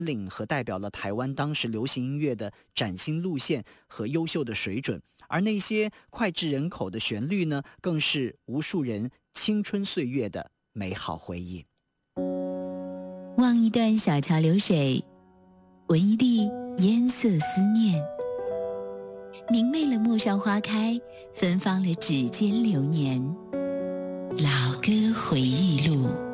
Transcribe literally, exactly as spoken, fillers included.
领和代表了台湾当时流行音乐的崭新路线和优秀的水准，而那些脍炙人口的旋律呢，更是无数人青春岁月的美好回忆。 望一段小桥流水，闻一地烟色思念，明媚了陌上花开，芬芳了指尖流年。老歌回忆录。